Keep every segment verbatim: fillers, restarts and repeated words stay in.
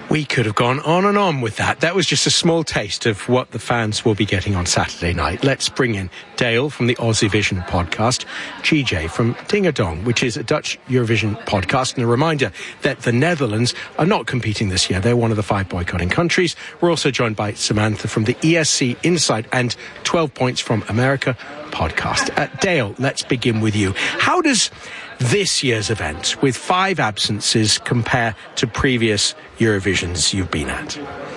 We could have gone on and on with that. That was just a small taste of what the fans will be getting on Saturday night. Let's bring in Dale from the Aussie Vision podcast, G J from Ding a Dong, which is a Dutch Eurovision podcast. And a reminder that the Netherlands are not competing this year. They're one of the five boycotting countries. We're also joined by Samantha from the E S C Insight and twelve Points from America podcast. Uh, Dale, let's begin with you. How does this year's event, with five absences, compare to previous Eurovisions you've been at?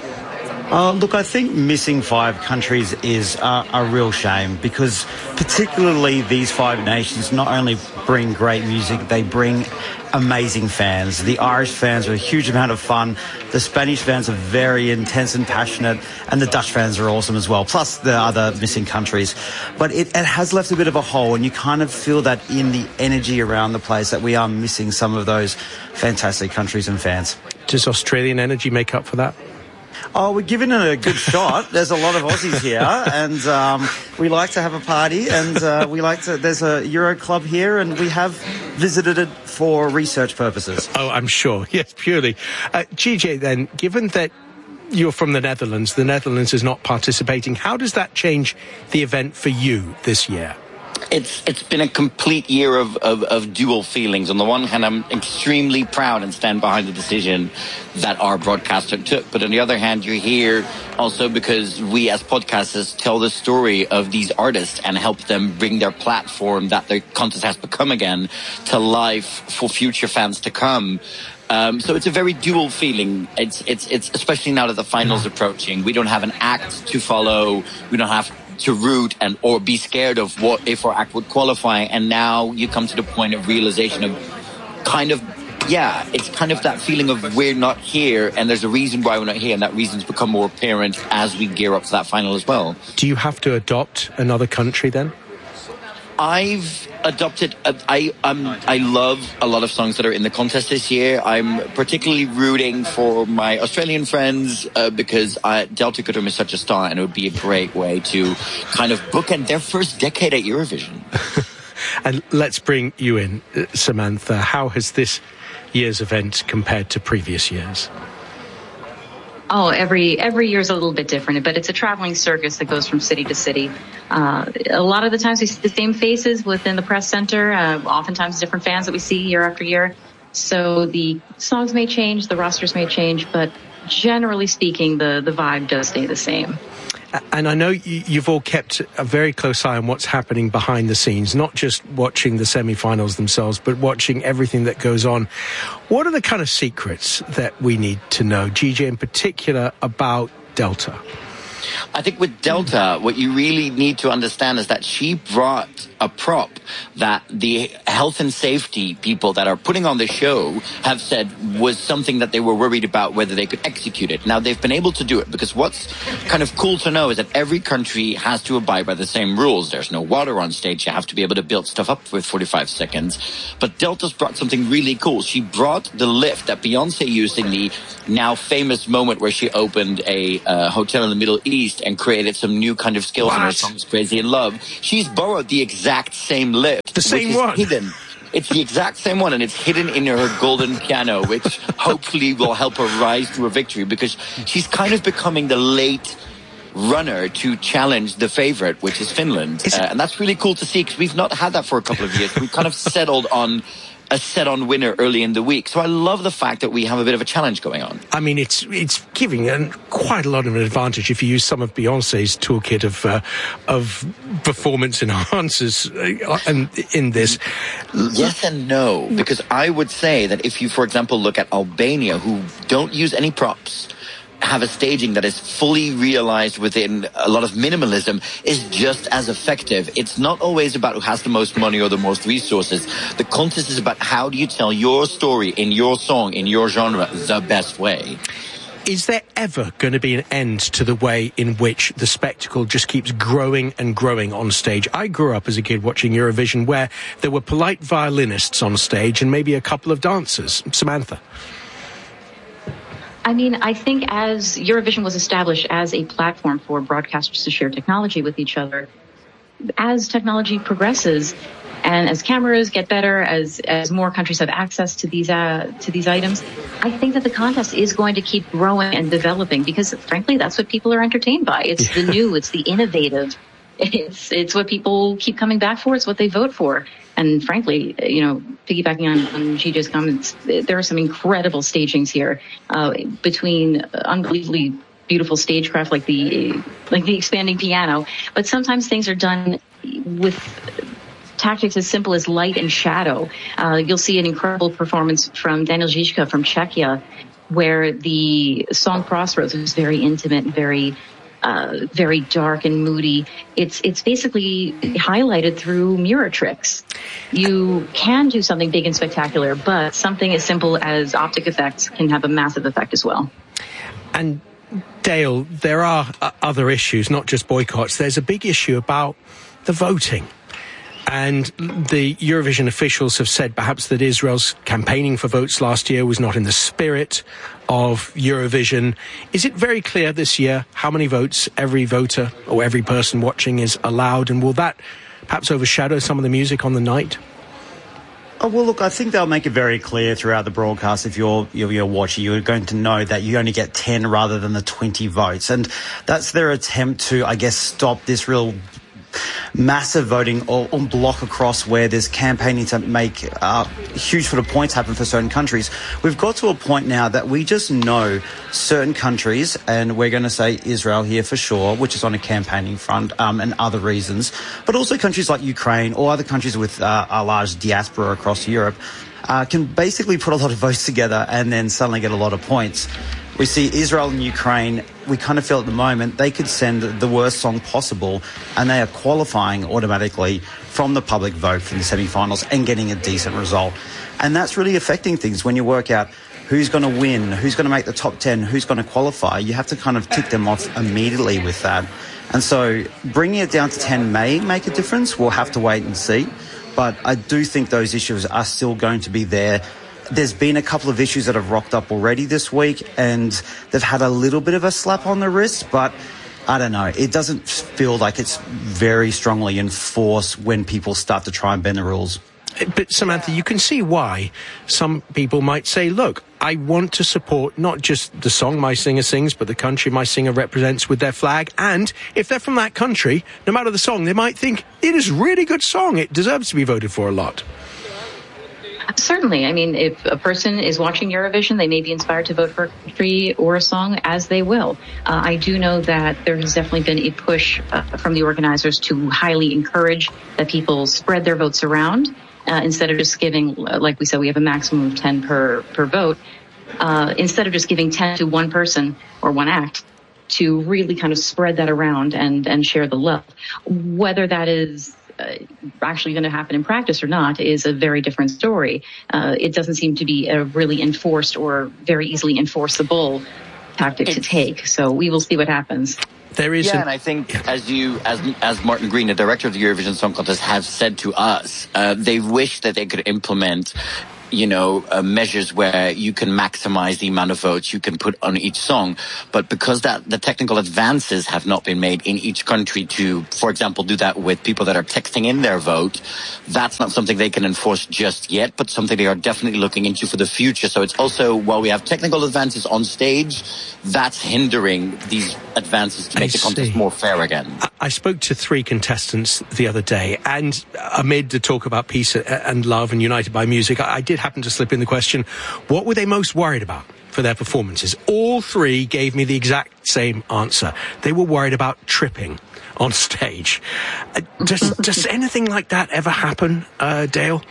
Uh, look, I think missing five countries is uh, a real shame, because particularly these five nations not only bring great music, they bring amazing fans. The Irish fans are a huge amount of fun. The Spanish fans are very intense and passionate, and the Dutch fans are awesome as well, plus the other missing countries. But it, it has left a bit of a hole, and you kind of feel that in the energy around the place, that we are missing some of those fantastic countries and fans. Does Australian energy make up for that? Oh, we're giving it a good shot. There's a lot of Aussies here, and um, we like to have a party, and uh, we like to. There's a Euro club here, and we have visited it for research purposes. Oh, I'm sure. Yes, purely. Uh, G J, then, given that you're from the Netherlands, the Netherlands is not participating, how does that change the event for you this year? It's it's been a complete year of, of, of dual feelings. On the one hand, I'm extremely proud and stand behind the decision that our broadcaster took. But on the other hand, you're here also because we as podcasters tell the story of these artists and help them bring their platform that their contest has become again to life for future fans to come. Um, so it's a very dual feeling. It's it's it's especially now that the final's approaching. We don't have an act to follow. We don't have to root and or be scared of what if our act would qualify. And now you come to the point of realization of kind of, yeah, it's kind of that feeling of we're not here, and there's a reason why we're not here, and that reason's become more apparent as we gear up to that final as well. Do you have to adopt another country then? I've adopted, uh, I um, I love a lot of songs that are in the contest this year. I'm particularly rooting for my Australian friends uh, because uh, Delta Goodrem is such a star, and it would be a great way to kind of bookend their first decade at Eurovision. And let's bring you in, Samantha. How has this year's event compared to previous years? Oh, every every year is a little bit different, but it's a traveling circus that goes from city to city. Uh, a lot of the times we see the same faces within the press center, uh, oftentimes different fans that we see year after year. So the songs may change, the rosters may change, but generally speaking, the, the vibe does stay the same. And I know you've all kept a very close eye on what's happening behind the scenes, not just watching the semi-finals themselves, but watching everything that goes on. What are the kind of secrets that we need to know, G J in particular, about Delta? I think with Delta, what you really need to understand is that she brought a prop that the health and safety people that are putting on the show have said was something that they were worried about whether they could execute it. Now, they've been able to do it because what's kind of cool to know is that every country has to abide by the same rules. There's no water on stage. You have to be able to build stuff up with forty-five seconds. But Delta's brought something really cool. She brought the lift that Beyonce used in the now famous moment where she opened a uh, hotel in the Middle East and created some new kind of skills in her songs, Crazy in Love. She's borrowed the exact same lift. The same one? Hidden. It's the exact same one, and it's hidden in her golden piano, which hopefully will help her rise to a victory, because she's kind of becoming the late runner to challenge the favorite, which is Finland. Uh, and that's really cool to see, because we've not had that for a couple of years. We've kind of settled on a set-on winner early in the week. So I love the fact that we have a bit of a challenge going on. I mean, it's it's giving an, quite a lot of an advantage if you use some of Beyonce's toolkit of uh, of performance enhancers uh, and in this. Yes and no, because I would say that if you, for example, look at Albania, who don't use any props, have a staging that is fully realized within a lot of minimalism, is just as effective. It's not always about who has the most money or the most resources. The contest is about how do you tell your story in your song, in your genre, the best way. Is there ever going to be an end to the way in which the spectacle just keeps growing and growing on stage? I grew up as a kid watching Eurovision where there were polite violinists on stage and maybe a couple of dancers. Samantha? I mean, I think as Eurovision was established as a platform for broadcasters to share technology with each other, as technology progresses, And as cameras get better, as as more countries have access to these uh, to these items, I think that the contest is going to keep growing and developing because, frankly, that's what people are entertained by. It's yeah. the new, it's the innovative, it's it's what people keep coming back for. It's what they vote for. And frankly, you know, piggybacking on, on G J's comments, there are some incredible stagings here uh, between unbelievably beautiful stagecraft like the like the expanding piano, but sometimes things are done with tactics as simple as light and shadow. Uh, you'll see an incredible performance from Daniel Žižka from Czechia, where the song Crossroads is very intimate and very Uh, very dark and moody. It's it's basically highlighted through mirror tricks. You can do something big and spectacular, but something as simple as optic effects can have a massive effect as well. And Dale, there are uh, other issues, not just boycotts. There's a big issue about the voting. And the Eurovision officials have said perhaps that Israel's campaigning for votes last year was not in the spirit of Eurovision. Is it very clear this year how many votes every voter or every person watching is allowed? And will that perhaps overshadow some of the music on the night? Oh, well, look, I think they'll make it very clear throughout the broadcast. If you're, you're, you're watching, you're going to know that you only get ten rather than the twenty votes. And that's their attempt to, I guess, stop this real massive voting on block across where there's campaigning to make uh, huge sort of points happen for certain countries. We've got to a point now that we just know certain countries, and we're going to say Israel here for sure, which is on a campaigning front, um, and other reasons, but also countries like Ukraine or other countries with uh, a large diaspora across Europe, uh, can basically put a lot of votes together and then suddenly get a lot of points. We see Israel and Ukraine, we kind of feel at the moment they could send the worst song possible and they are qualifying automatically from the public vote from the semi-finals and getting a decent result. And that's really affecting things when you work out who's going to win, who's going to make the top ten, who's going to qualify. You have to kind of tick them off immediately with that. And so bringing it down to ten may make a difference. We'll have to wait and see. But I do think those issues are still going to be there. There's been a couple of issues that have rocked up already this week, and they've had a little bit of a slap on the wrist, but I don't know. It doesn't feel like it's very strongly enforced when people start to try and bend the rules. But Samantha, you can see why some people might say, look, I want to support not just the song my singer sings, but the country my singer represents with their flag. And if they're from that country, no matter the song, they might think it is a really good song. It deserves to be voted for a lot. Certainly. I mean, if a person is watching Eurovision, they may be inspired to vote for a country or a song, as they will. Uh, I do know that there has definitely been a push uh, from the organizers to highly encourage that people spread their votes around uh, instead of just giving, like we said, we have a maximum of ten per, per vote. Uh, instead of just giving ten to one person or one act, to really kind of spread that around and, and share the love. Whether that is Uh, actually going to happen in practice or not is a very different story. Uh, it doesn't seem to be a really enforced or very easily enforceable tactic it's, to take. So we will see what happens. There is, yeah, a- and I think as you, as as Martin Green, the director of the Eurovision Song Contest, has said to us, uh, they wish that they could implement, you know, uh, measures where you can maximize the amount of votes you can put on each song. But because that the technical advances have not been made in each country to, for example, do that with people that are texting in their vote, that's not something they can enforce just yet, but something they are definitely looking into for the future. So it's also, while we have technical advances on stage, that's hindering these advances to make I the contest see. more fair again. I spoke to three contestants the other day, and amid the talk about peace and love and united by music, I did happen to slip in the question, what were they most worried about for their performances? All three gave me the exact same answer. They were worried about tripping on stage. Uh, does, does anything like that ever happen, uh, Dale?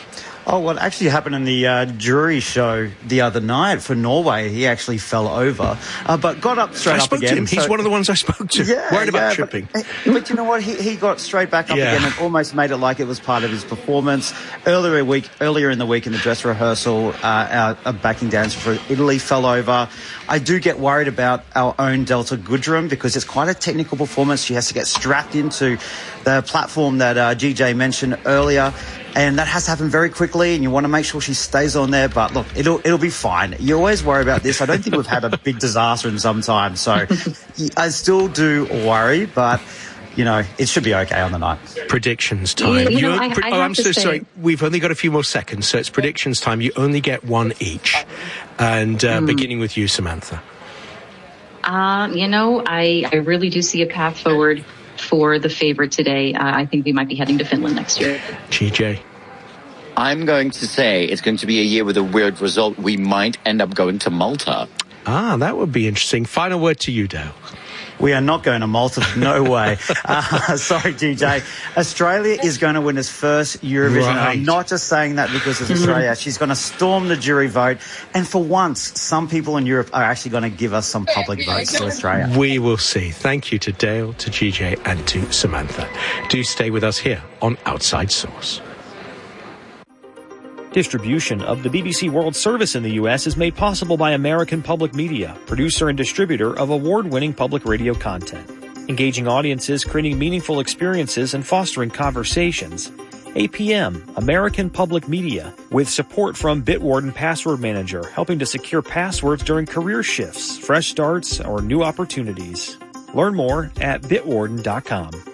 Oh, what actually happened in the uh, jury show the other night for Norway, he actually fell over, uh, but got up straight I up spoke again. to him. He's so, one of the ones I spoke to. Yeah, worried about yeah, tripping. But, but you know what? He, he got straight back up yeah. again and almost made it like it was part of his performance. Earlier week, earlier in the week in the dress rehearsal, uh, our, our backing dancer for Italy fell over. I do get worried about our own Delta Goodrum because it's quite a technical performance. She has to get strapped into the platform that uh, G J mentioned earlier. And that has to happen very quickly, and you want to make sure she stays on there. But look, it'll it'll be fine. You always worry about this. I don't think we've had a big disaster in some time, so I still do worry. But you know, it should be okay on the night. Predictions time. You know, I, pre- I oh, have I'm to so say, sorry. We've only got a few more seconds, so it's predictions time. You only get one each. And uh, mm. beginning with you, Samantha. Uh, you know, I, I really do see a path forward for the favorite today. Uh, I think we might be heading to Finland next year. G J. I'm going to say it's going to be a year with a weird result. We might end up going to Malta. Ah, that would be interesting. Final word to you, Dale. We are not going to Malta. No way. Uh, sorry, G J. Australia is going to win its first Eurovision. Right. I'm not just saying that because it's Australia. She's going to storm the jury vote. And for once, some people in Europe are actually going to give us some public votes to Australia. We will see. Thank you to Dale, to G J, and to Samantha. Do stay with us here on Outside Source. Distribution of the B B C World Service in the U S is made possible by American Public Media, producer and distributor of award-winning public radio content. Engaging audiences, creating meaningful experiences, and fostering conversations. A P M, American Public Media, with support from Bitwarden Password Manager, helping to secure passwords during career shifts, fresh starts, or new opportunities. Learn more at bitwarden dot com.